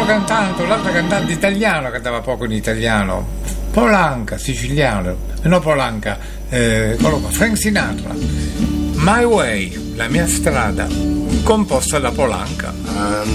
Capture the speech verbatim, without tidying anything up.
l'altro cantante, l'altro cantante italiano cantava poco in italiano, Polanca, siciliano, no Polanca, eh, Frank Sinatra, My Way, la mia strada, composta da Polanca.